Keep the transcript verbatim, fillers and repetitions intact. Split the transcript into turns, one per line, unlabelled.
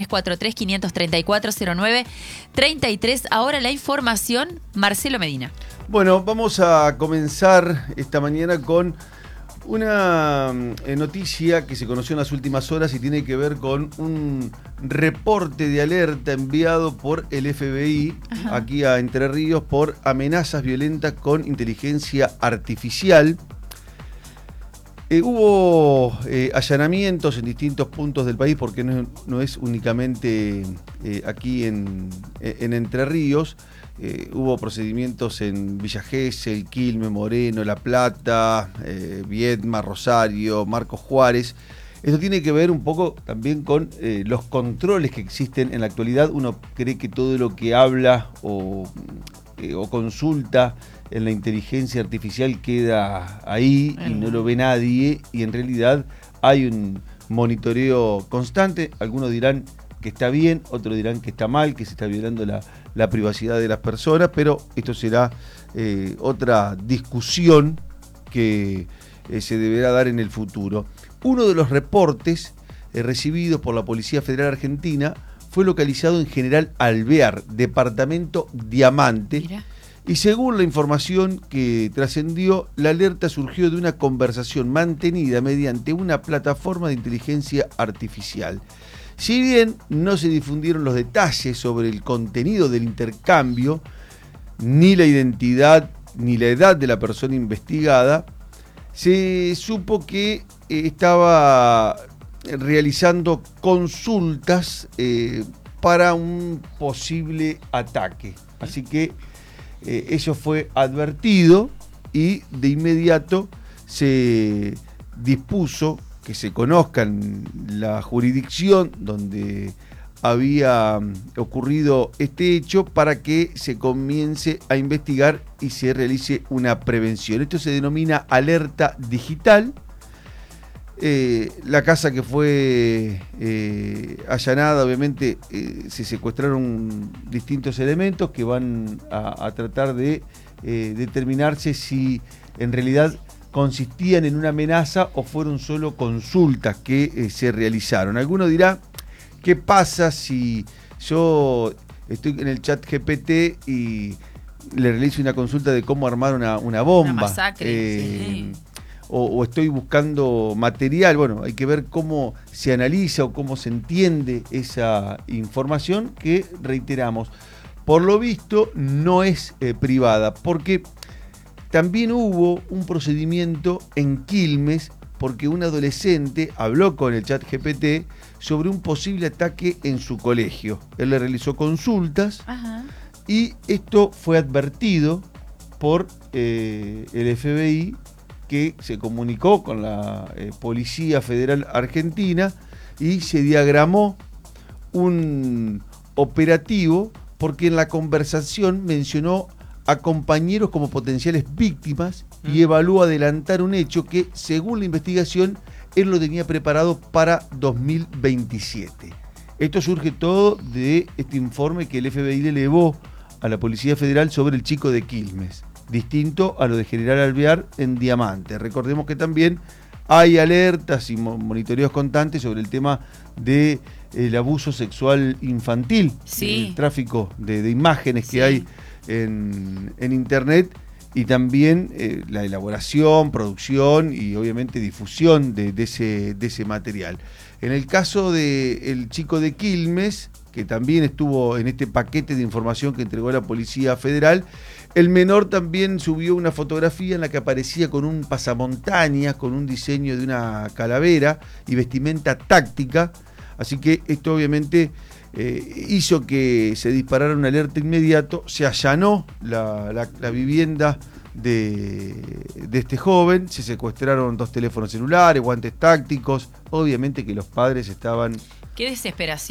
cuatro tres, cinco tres cuatro, cero nueve tres tres. Ahora la información, Marcelo Medina.
Bueno, vamos a comenzar esta mañana con una eh, noticia que se conoció en las últimas horas y tiene que ver con un reporte de alerta enviado por el F B I Ajá. aquí a Entre Ríos por amenazas violentas con inteligencia artificial. Eh, hubo eh, allanamientos en distintos puntos del país porque no, no es únicamente eh, aquí en, en Entre Ríos. Eh, hubo procedimientos en Villa Gesell, Quilmes, Moreno, La Plata, eh, Viedma, Rosario, Marcos Juárez. Esto tiene que ver un poco también con eh, los controles que existen en la actualidad. Uno cree que todo lo que habla o, eh, o consulta en la inteligencia artificial queda ahí y no lo ve nadie, y en realidad hay un monitoreo constante. Algunos dirán que está bien, otros dirán que está mal, que se está violando la, la privacidad de las personas, pero esto será eh, otra discusión que eh, se deberá dar en el futuro. Uno de los reportes eh, recibidos por la Policía Federal Argentina fue localizado en General Alvear, departamento Diamante. Mira. Y según la información que trascendió, la alerta surgió de una conversación mantenida mediante una plataforma de inteligencia artificial. Si bien no se difundieron los detalles sobre el contenido del intercambio, ni la identidad ni la edad de la persona investigada, se supo que estaba realizando consultas eh, para un posible ataque. Así que eh, eso fue advertido y de inmediato se dispuso que se conozcan la jurisdicción donde había ocurrido este hecho para que se comience a investigar y se realice una prevención. Esto se denomina alerta digital. Eh, la casa que fue eh, allanada, obviamente eh, se secuestraron distintos elementos que van a, a tratar de eh, determinarse si en realidad consistían en una amenaza o fueron solo consultas que eh, se realizaron. Alguno dirá, ¿qué pasa si yo estoy en el chat G P T y le realizo una consulta de cómo armar una, una bomba?
Una masacre,
eh,
sí.
o, o estoy buscando material. Bueno, hay que ver cómo se analiza o cómo se entiende esa información que, reiteramos, por lo visto no es eh, privada, porque también hubo un procedimiento en Quilmes porque un adolescente habló con el chat G P T sobre un posible ataque en su colegio. Él le realizó consultas Ajá. y esto fue advertido por eh, el F B I, que se comunicó con la eh, Policía Federal Argentina y se diagramó un operativo porque en la conversación mencionó a compañeros como potenciales víctimas y evaluó adelantar un hecho que, según la investigación, él lo tenía preparado para dos mil veintisiete. Esto surge todo de este informe que el F B I le elevó a la Policía Federal sobre el chico de Quilmes, distinto a lo de General Alvear en Diamante. Recordemos que también hay alertas y monitoreos constantes sobre el tema del de abuso sexual infantil,
sí.
el tráfico de, de imágenes sí. que hay En, en internet, y también eh, la elaboración, producción y obviamente difusión de, de, ese, de ese material. En el caso del chico de Quilmes, que también estuvo en este paquete de información que entregó la Policía Federal, el menor también subió una fotografía en la que aparecía con un pasamontañas, con un diseño de una calavera y vestimenta táctica. Así que esto obviamente Eh, hizo que se disparara una alerta inmediato, se allanó la, la, la vivienda de, de este joven, se secuestraron dos teléfonos celulares, guantes tácticos, obviamente que los padres estaban...
Qué desesperación.